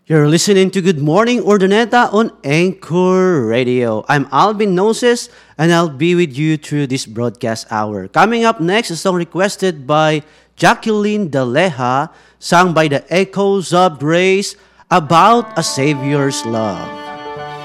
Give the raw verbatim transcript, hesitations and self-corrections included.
You're listening to Good Morning Ordoneta on Anchor Radio. I'm Alvin Noses, and I'll be with you through this broadcast hour. Coming up next, a song requested by Jacqueline Daleja, sung by the Echoes of Grace, About a Savior's Love.